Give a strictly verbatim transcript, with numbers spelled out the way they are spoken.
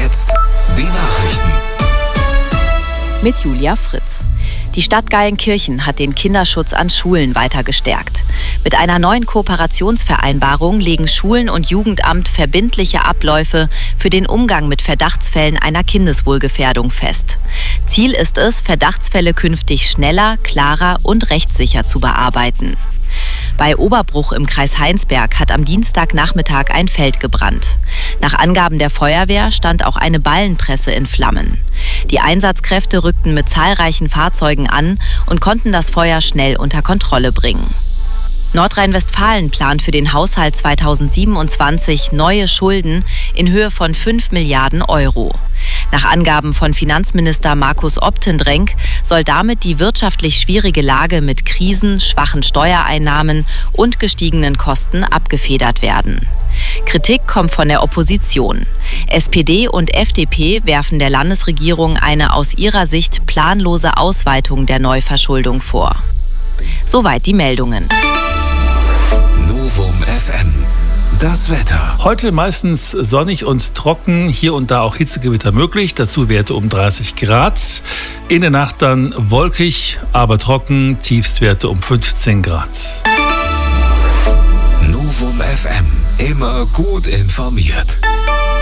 jetzt die Nachrichten. Mit Julia Fritz. Die Stadt Geilenkirchen hat den Kinderschutz an Schulen weiter gestärkt. Mit einer neuen Kooperationsvereinbarung legen Schulen und Jugendamt verbindliche Abläufe für den Umgang mit Verdachtsfällen einer Kindeswohlgefährdung fest. Ziel ist es, Verdachtsfälle künftig schneller, klarer und rechtssicher zu bearbeiten. Bei Oberbruch im Kreis Heinsberg hat am Dienstagnachmittag ein Feld gebrannt. Nach Angaben der Feuerwehr stand auch eine Ballenpresse in Flammen. Die Einsatzkräfte rückten mit zahlreichen Fahrzeugen an und konnten das Feuer schnell unter Kontrolle bringen. Nordrhein-Westfalen plant für den Haushalt zweitausendsiebenundzwanzig neue Schulden in Höhe von fünf Milliarden Euro. Nach Angaben von Finanzminister Markus Optendrenk soll damit die wirtschaftlich schwierige Lage mit Krisen, schwachen Steuereinnahmen und gestiegenen Kosten abgefedert werden. Kritik kommt von der Opposition. S P D und F D P werfen der Landesregierung eine aus ihrer Sicht planlose Ausweitung der Neuverschuldung vor. Soweit die Meldungen. Novum F M. Das Wetter. Heute meistens sonnig und trocken, hier und da auch Hitzegewitter möglich, dazu Werte um dreißig Grad. In der Nacht dann wolkig, aber trocken, Tiefstwerte um fünfzehn Grad. Novum F M, immer gut informiert.